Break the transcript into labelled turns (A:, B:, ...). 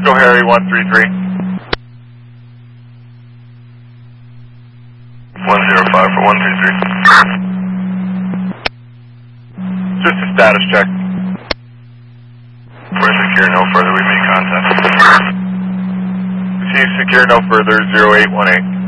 A: Go Harry 133.
B: 105 for 133.
A: Just a status check.
B: We're secure, no further, we made contact.
A: Receive secure, no further, 0818.